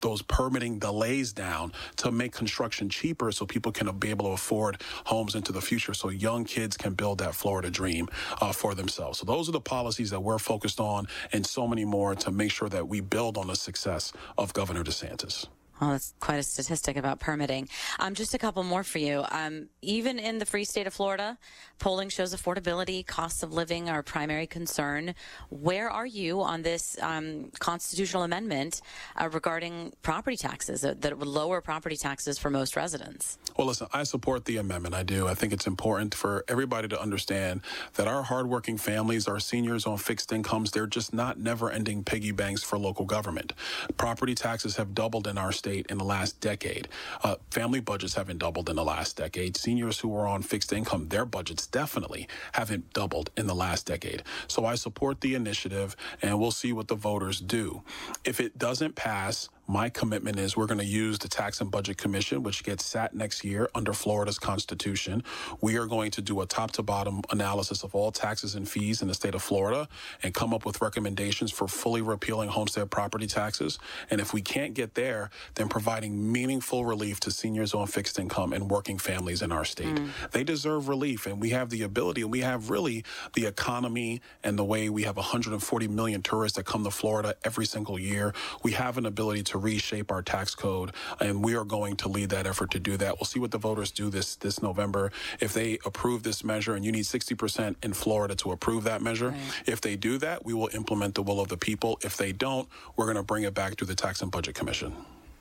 those permitting delays down to make construction cheaper so people can be able to afford homes into the future, so young kids can build that Florida dream for themselves. So those are the policies that we're focused on, and so many more, to make sure that we build on the success of Governor DeSantis. Well, that's quite a statistic about permitting. Just a couple more for you. Even in the free state of Florida, polling shows affordability, costs of living are a primary concern. Where are you on this constitutional amendment regarding property taxes that would lower property taxes for most residents? Well, listen, I support the amendment. I do. I think it's important for everybody to understand that our hardworking families, our seniors on fixed incomes, they're just not never-ending piggy banks for local government. Property taxes have doubled in our state in the last decade. Family budgets haven't doubled in the last decade. Seniors who are on fixed income, their budgets definitely haven't doubled in the last decade. So I support the initiative, and we'll see what the voters do. If it doesn't pass, my commitment is we're going to use the Tax and Budget Commission, which gets sat next year under Florida's Constitution. We are going to do a top-to-bottom analysis of all taxes and fees in the state of Florida and come up with recommendations for fully repealing homestead property taxes. And if we can't get there, then providing meaningful relief to seniors on fixed income and working families in our state. They deserve relief, and we have the ability, and we have really the economy and the way we have 140 million tourists that come to Florida every single year. We have an ability to reshape our tax code, and we are going to lead that effort to do that. We'll see what the voters do this November. If they approve this measure, and you need 60% in Florida to approve that measure, right. If they do that, we will implement the will of the people. If they don't, we're going to bring it back to the Tax and Budget Commission.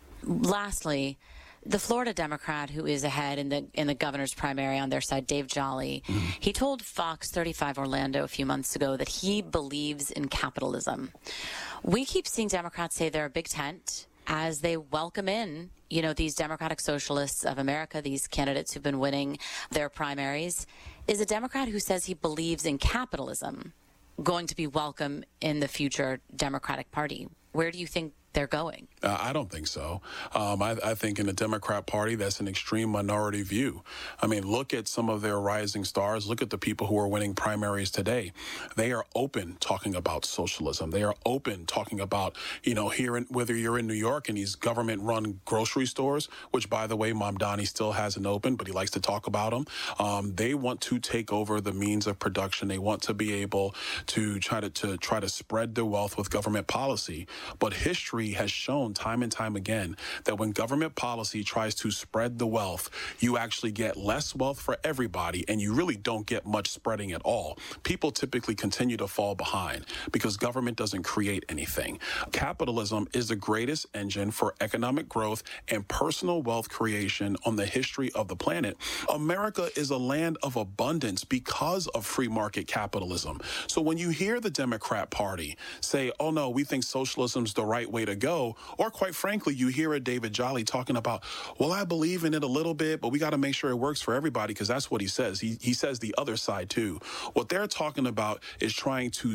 Lastly, the Florida Democrat who is ahead in the governor's primary on their side, Dave Jolly, he told Fox 35 Orlando a few months ago that he believes in capitalism. We keep seeing Democrats say they're a big tent as they welcome in, these Democratic Socialists of America, these candidates who've been winning their primaries. Is a Democrat who says he believes in capitalism going to be welcome in the future Democratic Party? Where do you think they're going? I don't think so. I think in the Democrat Party, that's an extreme minority view. I mean, look at some of their rising stars. Look at the people who are winning primaries today. They are open talking about socialism. They are open talking about, whether you're in New York in these government-run grocery stores, which, by the way, Mamdani still hasn't opened, but he likes to talk about them. They want to take over the means of production. They want to be able to try to spread their wealth with government policy. But history has shown time and time again that when government policy tries to spread the wealth, you actually get less wealth for everybody, and you really don't get much spreading at all. People typically continue to fall behind because government doesn't create anything. Capitalism is the greatest engine for economic growth and personal wealth creation on the history of the planet. America is a land of abundance because of free market capitalism. So when you hear the Democrat Party say, oh no, we think socialism's the right way to go, or quite frankly, you hear a David Jolly talking about, well, I believe in it a little bit, but we got to make sure it works for everybody, because that's what he says. He says the other side too. What they're talking about is trying to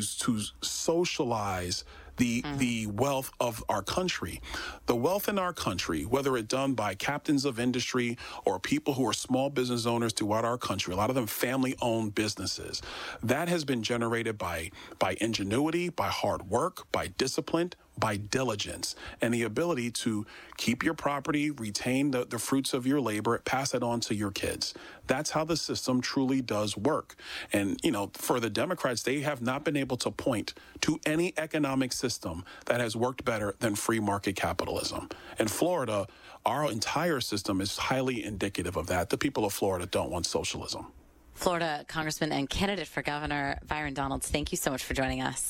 socialize the wealth of our country. The wealth in our country, whether it's done by captains of industry or people who are small business owners throughout our country, a lot of them family-owned businesses, that has been generated by ingenuity, by hard work, by discipline, by diligence, and the ability to keep your property, retain the fruits of your labor, pass it on to your kids. That's how the system truly does work. And, for the Democrats, they have not been able to point to any economic system that has worked better than free market capitalism. In Florida, our entire system is highly indicative of that. The people of Florida don't want socialism. Florida Congressman and candidate for governor Byron Donalds, thank you so much for joining us.